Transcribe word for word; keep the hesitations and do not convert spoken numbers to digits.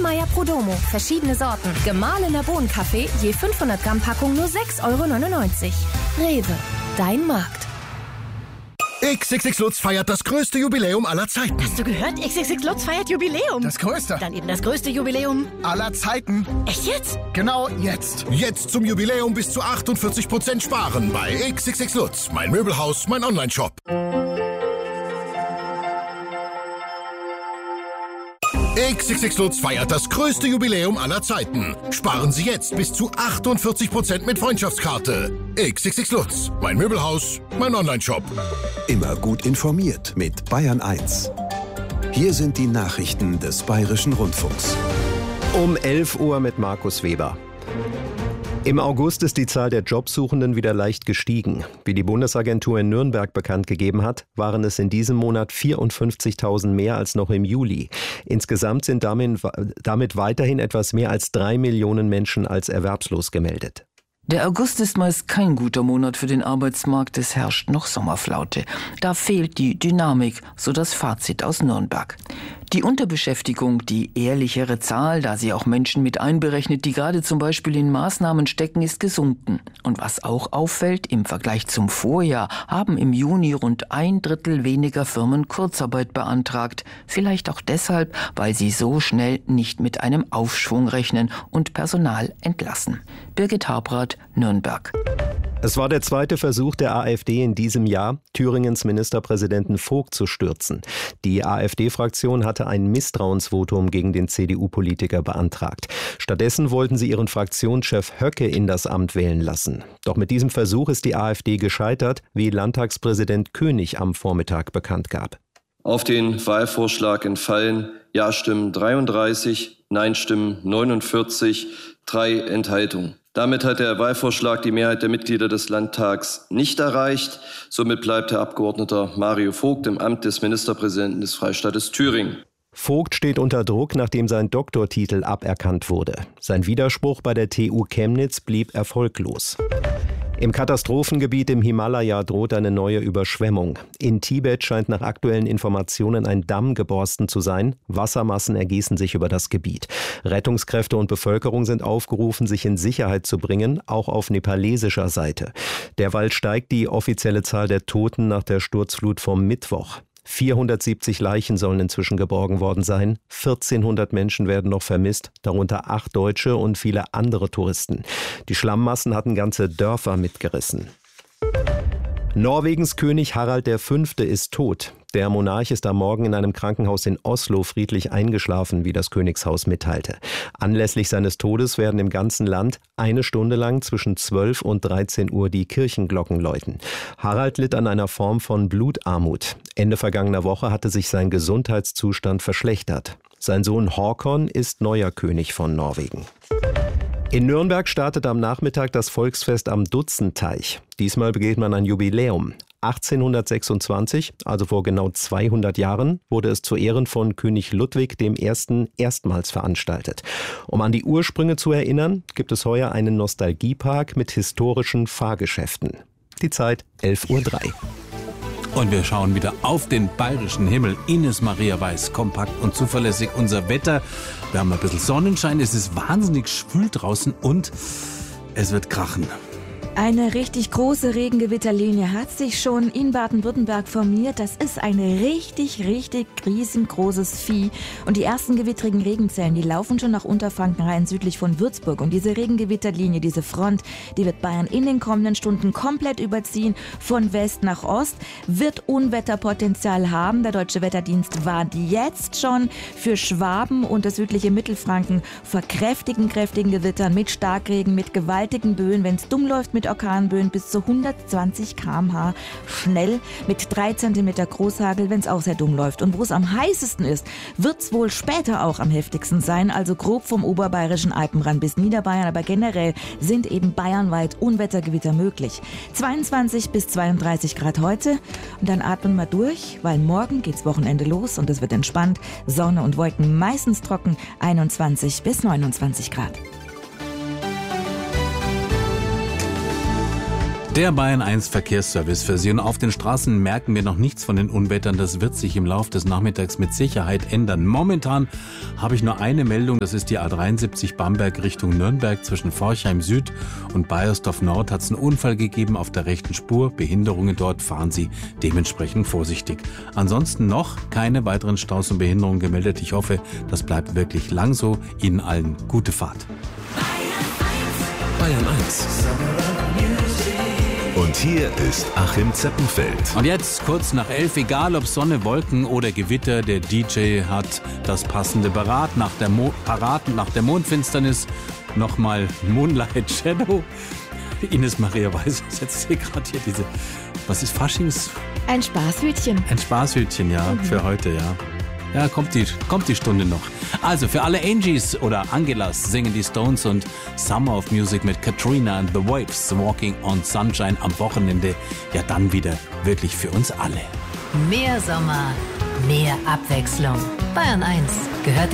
Stellmeier Prodomo, verschiedene Sorten. Gemahlener Bohnenkaffee, je fünfhundert Gramm Packung nur sechs Euro neunundneunzig. Rewe, dein Markt. X X X Lutz feiert das größte Jubiläum aller Zeiten. Hast du gehört? X X X Lutz feiert Jubiläum. Das größte. Dann eben das größte Jubiläum aller Zeiten. Echt jetzt? Genau jetzt. Jetzt zum Jubiläum bis zu achtundvierzig Prozent sparen bei X X X Lutz. Mein Möbelhaus, mein Onlineshop. X X X Lutz feiert das größte Jubiläum aller Zeiten. Sparen Sie jetzt bis zu achtundvierzig Prozent mit Freundschaftskarte. X X X Lutz. Mein Möbelhaus, mein Onlineshop. Immer gut informiert mit Bayern eins. Hier sind die Nachrichten des Bayerischen Rundfunks. Um elf Uhr mit Markus Weber. Im August ist die Zahl der Jobsuchenden wieder leicht gestiegen. Wie die Bundesagentur in Nürnberg bekannt gegeben hat, waren es in diesem Monat vierundfünfzigtausend mehr als noch im Juli. Insgesamt sind damit, damit weiterhin etwas mehr als drei Millionen Menschen als erwerbslos gemeldet. Der August ist meist kein guter Monat für den Arbeitsmarkt, es herrscht noch Sommerflaute. Da fehlt die Dynamik, so das Fazit aus Nürnberg. Die Unterbeschäftigung, die ehrlichere Zahl, da sie auch Menschen mit einberechnet, die gerade zum Beispiel in Maßnahmen stecken, ist gesunken. Und was auch auffällt, im Vergleich zum Vorjahr haben im Juni rund ein Drittel weniger Firmen Kurzarbeit beantragt. Vielleicht auch deshalb, weil sie so schnell nicht mit einem Aufschwung rechnen und Personal entlassen. Birgit Habrath, Nürnberg. Es war der zweite Versuch der AfD in diesem Jahr, Thüringens Ministerpräsidenten Vogt zu stürzen. Die AfD-Fraktion hatte ein Misstrauensvotum gegen den C D U-Politiker beantragt. Stattdessen wollten sie ihren Fraktionschef Höcke in das Amt wählen lassen. Doch mit diesem Versuch ist die AfD gescheitert, wie Landtagspräsident König am Vormittag bekannt gab. Auf den Wahlvorschlag entfallen Ja-Stimmen dreiunddreißig, Nein-Stimmen neunundvierzig, drei Enthaltungen. Damit hat der Wahlvorschlag die Mehrheit der Mitglieder des Landtags nicht erreicht. Somit bleibt Herr Abgeordneter Mario Vogt im Amt des Ministerpräsidenten des Freistaates Thüringen. Vogt steht unter Druck, nachdem sein Doktortitel aberkannt wurde. Sein Widerspruch bei der T U Chemnitz blieb erfolglos. Im Katastrophengebiet im Himalaya droht eine neue Überschwemmung. In Tibet scheint nach aktuellen Informationen ein Damm geborsten zu sein. Wassermassen ergießen sich über das Gebiet. Rettungskräfte und Bevölkerung sind aufgerufen, sich in Sicherheit zu bringen, auch auf nepalesischer Seite. Derweil steigt die offizielle Zahl der Toten nach der Sturzflut vom Mittwoch. vierhundertsiebzig Leichen sollen inzwischen geborgen worden sein. vierzehnhundert Menschen werden noch vermisst, darunter acht Deutsche und viele andere Touristen. Die Schlammmassen hatten ganze Dörfer mitgerissen. Norwegens König Harald der Fünfte ist tot. Der Monarch ist am Morgen in einem Krankenhaus in Oslo friedlich eingeschlafen, wie das Königshaus mitteilte. Anlässlich seines Todes werden im ganzen Land eine Stunde lang zwischen zwölf und dreizehn Uhr die Kirchenglocken läuten. Harald litt an einer Form von Blutarmut. Ende vergangener Woche hatte sich sein Gesundheitszustand verschlechtert. Sein Sohn Håkon ist neuer König von Norwegen. In Nürnberg startet am Nachmittag das Volksfest am Dutzendteich. Diesmal begeht man ein Jubiläum. achtzehnhundertsechsundzwanzig, also vor genau zweihundert Jahren, wurde es zu Ehren von König Ludwig der Erste erstmals veranstaltet. Um an die Ursprünge zu erinnern, gibt es heuer einen Nostalgiepark mit historischen Fahrgeschäften. Die Zeit elf Uhr drei. Und wir schauen wieder auf den bayerischen Himmel. Ines Maria Weiß, kompakt und zuverlässig unser Wetter. Wir haben ein bisschen Sonnenschein, es ist wahnsinnig schwül draußen und es wird krachen. Eine richtig große Regengewitterlinie hat sich schon in Baden-Württemberg formiert. Das ist ein richtig, richtig riesengroßes Vieh. Und die ersten gewittrigen Regenzellen, die laufen schon nach Unterfranken rein, südlich von Würzburg. Und diese Regengewitterlinie, diese Front, die wird Bayern in den kommenden Stunden komplett überziehen, von West nach Ost, wird Unwetterpotenzial haben. Der Deutsche Wetterdienst warnt jetzt schon für Schwaben und das südliche Mittelfranken vor kräftigen, kräftigen Gewittern mit Starkregen, mit gewaltigen Böen, wenn es dumm läuft, mit Orkanböen bis zu hundertzwanzig Kilometer pro Stunde schnell, mit drei Zentimeter Großhagel, wenn es auch sehr dumm läuft. Und wo es am heißesten ist, wird es wohl später auch am heftigsten sein, also grob vom oberbayerischen Alpenrand bis Niederbayern, aber generell sind eben bayernweit Unwettergewitter möglich. zweiundzwanzig bis zweiunddreißig Grad heute und dann atmen wir durch, weil morgen geht's Wochenende los und es wird entspannt. Sonne und Wolken meistens trocken, einundzwanzig bis neunundzwanzig Grad. Der Bayern eins Verkehrsservice für Sie. Und auf den Straßen merken wir noch nichts von den Unwettern. Das wird sich im Laufe des Nachmittags mit Sicherheit ändern. Momentan habe ich nur eine Meldung. Das ist die A dreiundsiebzig Bamberg Richtung Nürnberg. Zwischen Forchheim Süd und Baiersdorf Nord hat es einen Unfall gegeben auf der rechten Spur. Behinderungen dort, fahren Sie dementsprechend vorsichtig. Ansonsten noch keine weiteren Staus und Behinderungen gemeldet. Ich hoffe, das bleibt wirklich lang so. Ihnen allen gute Fahrt. Bayern eins. Und hier ist Achim Zeppenfeld. Und jetzt kurz nach elf, egal ob Sonne, Wolken oder Gewitter, der D J hat das passende Parat nach der, Mo- Parat nach der Mondfinsternis. Nochmal Moonlight Shadow. Ines Maria Weiß setzt hier gerade hier diese, was ist Faschings? Ein Spaßhütchen. Ein Spaßhütchen, ja, mhm. für heute, ja. Ja, kommt die, kommt die Stunde noch. Also für alle Angies oder Angelas singen die Stones und Summer of Music mit Katrina and the Waves, Walking on Sunshine am Wochenende. Ja, dann wieder wirklich für uns alle. Mehr Sommer, mehr Abwechslung. Bayern eins gehört